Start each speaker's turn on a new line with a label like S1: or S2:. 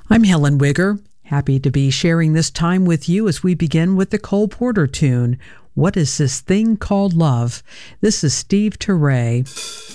S1: I'm Helen Wigger, happy to be sharing this time with you as we begin with the Cole Porter tune, What Is This Thing Called Love? This is Steve Turre.